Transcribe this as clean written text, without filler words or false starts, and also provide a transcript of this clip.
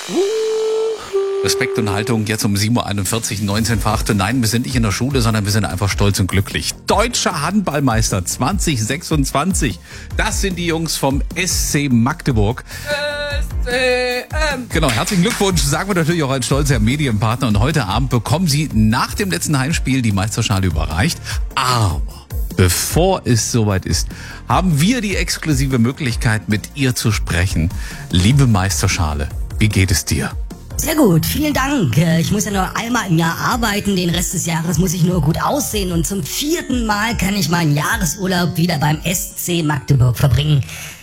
Respekt und Haltung jetzt um 7.41 Uhr, 19 vor 8 Uhr. Nein, wir sind nicht in der Schule, sondern wir sind einfach stolz und glücklich. Deutscher Handballmeister 2026. Das sind die Jungs vom SC Magdeburg. SCM. Genau, herzlichen Glückwunsch, sagen wir natürlich auch als stolzer Medienpartner. Und heute Abend bekommen Sie nach dem letzten Heimspiel die Meisterschale überreicht. Aber bevor es soweit ist, haben wir die exklusive Möglichkeit, mit ihr zu sprechen. Liebe Meisterschale, wie geht es dir? Sehr gut, vielen Dank. Ich muss ja nur einmal im Jahr arbeiten, den Rest des Jahres muss ich nur gut aussehen und zum 4. Mal kann ich meinen Jahresurlaub wieder beim SC Magdeburg verbringen.